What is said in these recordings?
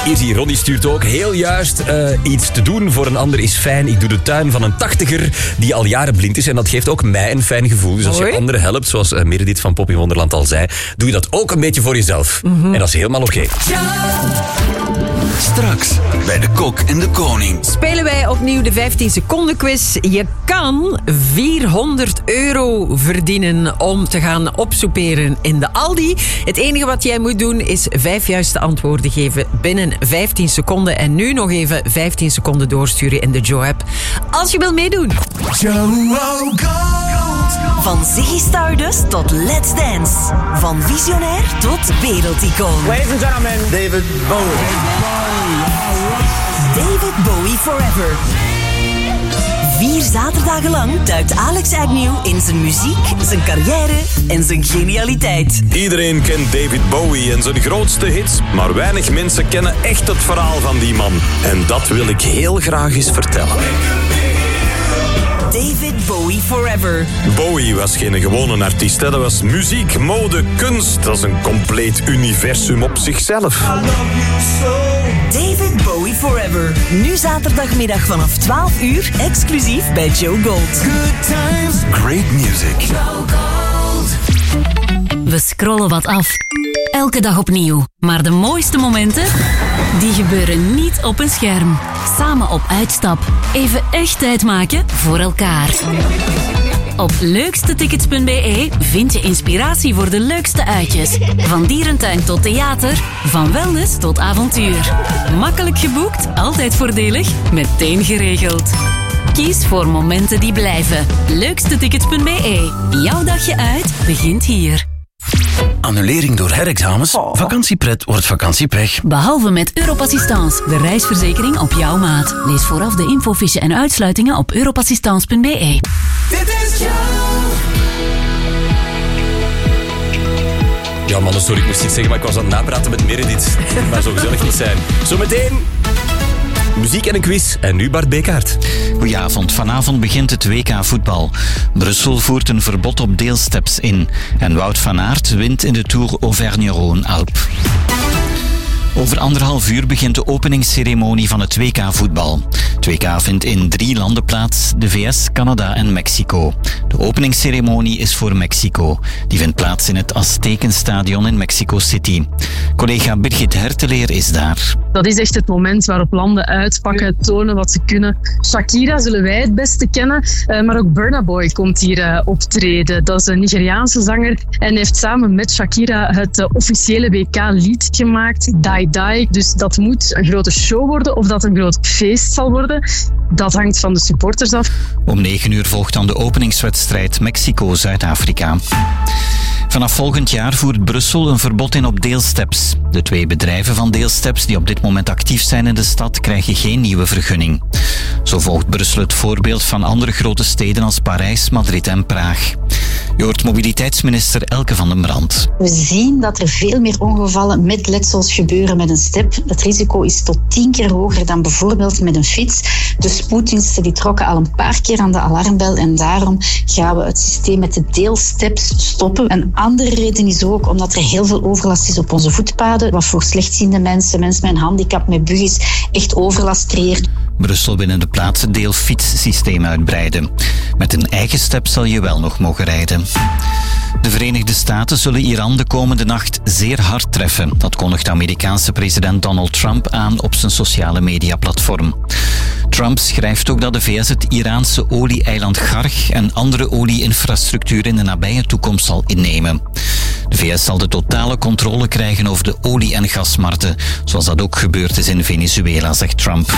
Izzy Ronnie stuurt ook heel juist. Iets te doen voor een ander is fijn. Ik doe de tuin van een 80er die al jaren blind is. En dat geeft ook mij een fijn gevoel. Dus als je anderen helpt, zoals Meredith van Pop in Wonderland al zei, doe je dat ook een beetje voor jezelf. En dat is helemaal oké. Straks bij de Kok en de Koning spelen wij opnieuw de 15 seconden quiz. Je kan €400 verdienen om te gaan opsoeperen in de Aldi. Het enige wat jij moet doen is 5 juiste antwoorden geven binnen 15 seconden. En nu nog even 15 seconden doorsturen in de Joe-app. Als je wil meedoen. Van Ziggy Stardust tot Let's Dance. Van visionair tot wereldicoon. Ladies and gentlemen, David Bowie. David Bowie Forever. 4 zaterdagen lang duikt Alex Agnew in zijn muziek, zijn carrière en zijn genialiteit. Iedereen kent David Bowie en zijn grootste hits, maar weinig mensen kennen echt het verhaal van die man. En dat wil ik heel graag eens vertellen. David Bowie Forever. Bowie was geen gewone artiest, hè. Dat was muziek, mode, kunst. Dat is een compleet universum op zichzelf. David Bowie Forever. Nu zaterdagmiddag vanaf 12 uur, exclusief bij Joe Gold. Great music. We scrollen wat af. Elke dag opnieuw. Maar de mooiste momenten, die gebeuren niet op een scherm. Samen op uitstap. Even echt tijd maken voor elkaar. Op leukstetickets.be vind je inspiratie voor de leukste uitjes. Van dierentuin tot theater, van wellness tot avontuur. Makkelijk geboekt, altijd voordelig, meteen geregeld. Kies voor momenten die blijven. Leukstetickets.be. Jouw dagje uit begint hier. Annulering door herexamens? Vakantiepret wordt vakantiepech. Behalve met Europassistance, de reisverzekering op jouw maat. Lees vooraf de infofiche en uitsluitingen op europassistance.be. Dit is Ja, mannen, sorry, ik moest iets zeggen, maar ik was aan het napraten met Meredith. Maar zo gezellig niet zijn. Zometeen muziek en een quiz. En nu Bart Bekaert. Goedenavond. Vanavond begint het WK voetbal. Brussel voert een verbod op deelsteps in. En Wout van Aert wint in de Tour Auvergne-Rhône-Alpes. Over 1,5 uur begint de openingsceremonie van het WK-voetbal. Het WK vindt in 3 landen plaats, de VS, Canada en Mexico. De openingsceremonie is voor Mexico. Die vindt plaats in het Aztekenstadion in Mexico City. Collega Birgit Herteleer is daar. Dat is echt het moment waarop landen uitpakken, tonen wat ze kunnen. Shakira zullen wij het beste kennen, maar ook Burna Boy komt hier optreden. Dat is een Nigeriaanse zanger en heeft samen met Shakira het officiële WK-lied gemaakt, Die Die. Dus dat moet een grote show worden of dat een groot feest zal worden. Dat hangt van de supporters af. Om 9 uur volgt dan de openingswedstrijd Mexico-Zuid-Afrika. Vanaf volgend jaar voert Brussel een verbod in op deelsteps. De 2 bedrijven van deelsteps die op dit moment actief zijn in de stad krijgen geen nieuwe vergunning. Zo volgt Brussel het voorbeeld van andere grote steden als Parijs, Madrid en Praag. Je hoort mobiliteitsminister Elke van den Brand. We zien dat er veel meer ongevallen met letsels gebeuren met een step. Het risico is tot 10 keer hoger dan bijvoorbeeld met een fiets. De spoeddiensten die trokken al een paar keer aan de alarmbel en daarom gaan we het systeem met de deelsteps stoppen. Een andere reden is ook omdat er heel veel overlast is op onze voetpaden, wat voor slechtziende mensen, mensen met een handicap, met buggies, echt overlast creëert. Brussel wil in de plaats het deelfietssysteem uitbreiden. Met een eigen step zal je wel nog mogen rijden. De Verenigde Staten zullen Iran de komende nacht zeer hard treffen. Dat kondigt Amerikaanse president Donald Trump aan op zijn sociale mediaplatform. Trump schrijft ook dat de VS het Iraanse olie-eiland Garg en andere olie-infrastructuur in de nabije toekomst zal innemen. De VS zal de totale controle krijgen over de olie- en gasmarkten, zoals dat ook gebeurd is in Venezuela, zegt Trump.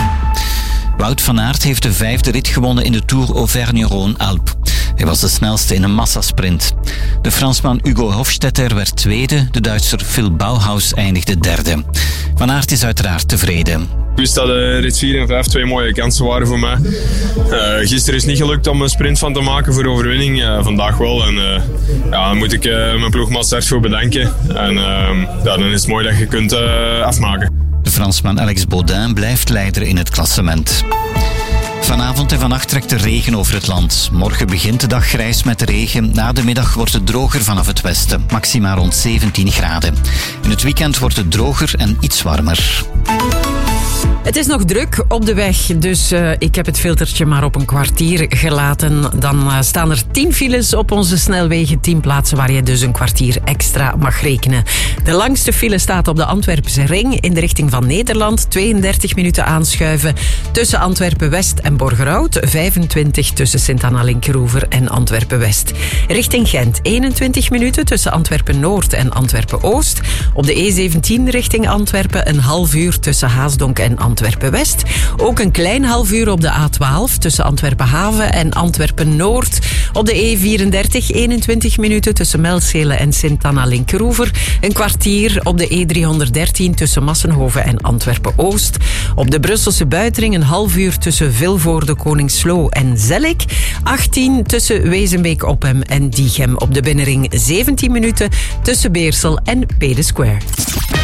Wout van Aert heeft de 5e rit gewonnen in de Tour Auvergne-Rhône-Alpes. Hij was de snelste in een massasprint. De Fransman Hugo Hofstetter werd 2e, de Duitser Phil Bauhaus eindigde 3e. Van Aert is uiteraard tevreden. Ik wist dat rit 4 en 5 2 mooie kansen waren voor mij. Gisteren is het niet gelukt om een sprint van te maken voor overwinning. Vandaag wel. En dan moet ik mijn ploegmaat Serge voor bedanken. En dan is het mooi dat je kunt afmaken. De Fransman Alex Baudin blijft leider in het klassement. Vanavond en vannacht trekt de regen over het land. Morgen begint de dag grijs met regen. Na de middag wordt het droger vanaf het westen. Maxima rond 17 graden. In het weekend wordt het droger en iets warmer. Het is nog druk op de weg, dus ik heb het filtertje maar op een kwartier gelaten. Dan staan er 10 files op onze snelwegen, 10 plaatsen waar je dus een kwartier extra mag rekenen. De langste file staat op de Antwerpse ring in de richting van Nederland. 32 minuten aanschuiven tussen Antwerpen-West en Borgerhout. 25 tussen Sint-Anna-Linkeroever en Antwerpen-West. Richting Gent 21 minuten tussen Antwerpen-Noord en Antwerpen-Oost. Op de E17 richting Antwerpen een half uur tussen Haasdonk en Antwerpen-West. Ook een klein half uur op de A12 tussen Antwerpen-Haven en Antwerpen-Noord. Op de E34 21 minuten tussen Melzele en Sint-Anna-Linkeroever. Een kwartier op de E313 tussen Massenhoven en Antwerpen-Oost. Op de Brusselse Buitenring een half uur tussen Vilvoorde, Koningsloo en Zellik. 18 tussen Wezenbeek-Oppem en Diegem. Op de Binnenring 17 minuten tussen Beersel en Pede Square.